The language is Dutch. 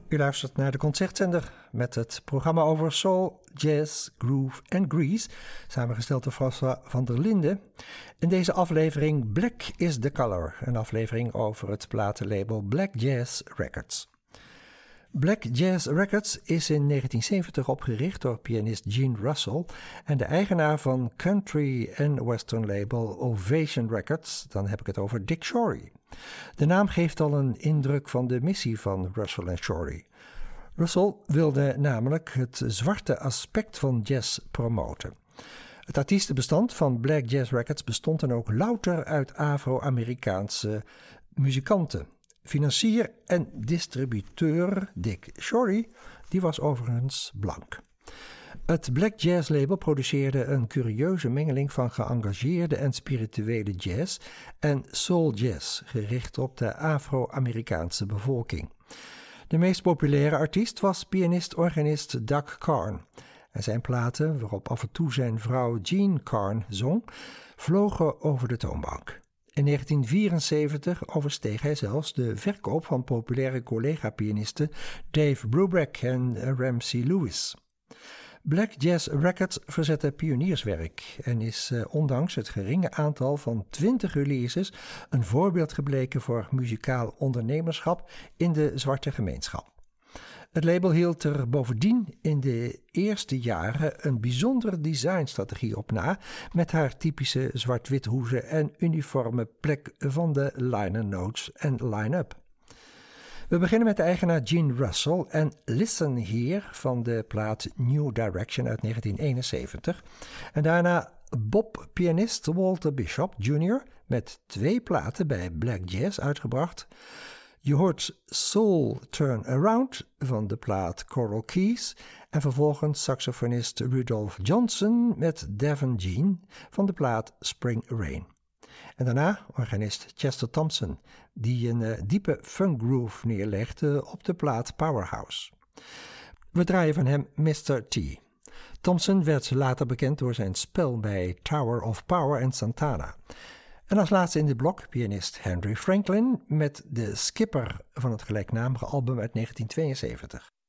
U luistert naar de Concertzender met het programma over soul, jazz, groove en grease, samengesteld door François van der Linden. In deze aflevering Black is the Color, een aflevering over het platenlabel Black Jazz Records. Black Jazz Records is in 1970 opgericht door pianist Gene Russell en de eigenaar van country en western label Ovation Records, dan heb ik het over Dick Shorey. De naam geeft al een indruk van de missie van Russell en Shorey. Russell wilde namelijk het zwarte aspect van jazz promoten. Het artiestenbestand van Black Jazz Records bestond dan ook louter uit Afro-Amerikaanse muzikanten. Financier en distributeur Dick Shorey, die was overigens blank. Het Black Jazz label produceerde een curieuze mengeling van geëngageerde en spirituele jazz en soul jazz, gericht op de Afro-Amerikaanse bevolking. De meest populaire artiest was pianist-organist Doug Carn. En zijn platen, waarop af en toe zijn vrouw Jean Carn zong, vlogen over de toonbank. In 1974 oversteeg hij zelfs de verkoop van populaire collega-pianisten Dave Brubeck en Ramsey Lewis. Black Jazz Records verzette pionierswerk en is ondanks het geringe aantal van 20 releases een voorbeeld gebleken voor muzikaal ondernemerschap in de zwarte gemeenschap. Het label hield er bovendien in de eerste jaren een bijzondere designstrategie op na met haar typische zwart-wit hoeze en uniforme plek van de liner notes en line-up. We beginnen met de eigenaar Gene Russell en Listen Here van de plaat New Direction uit 1971. En daarna Bob-pianist Walter Bishop Jr. met 2 platen bij Black Jazz uitgebracht. Je hoort Soul Turn Around van de plaat Coral Keys en vervolgens saxofonist Rudolph Johnson met Devon Gene van de plaat Spring Rain. En daarna organist Chester Thompson, die een diepe funk groove neerlegde op de plaat Powerhouse. We draaien van hem Mr. T. Thompson werd later bekend door zijn spel bij Tower of Power en Santana. En als laatste in dit blok pianist Henry Franklin met de skipper van het gelijknamige album uit 1972.